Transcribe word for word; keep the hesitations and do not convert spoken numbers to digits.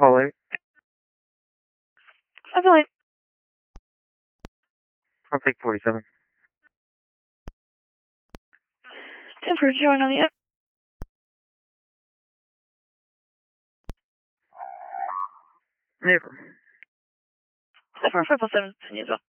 Call eight. I feel like I'll take forty-seven. ten for showing on the app. Never. five four five seven, as well.